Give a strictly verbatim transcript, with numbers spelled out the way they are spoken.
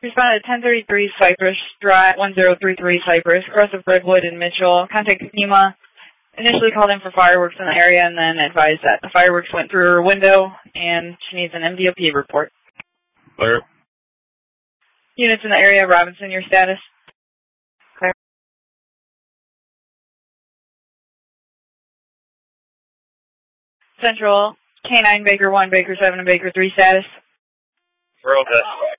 Responded ten thirty-three Cypress Drive, one zero three three Cypress, cross of Redwood and Mitchell. Contact FEMA. Initially called in for fireworks in the area and then advised that the fireworks went through her window and she needs an M D O P report. Clear. Units in the area, Robinson, your status? Clear. Central, K nine, Baker one, Baker seven, and Baker three status? We're okay.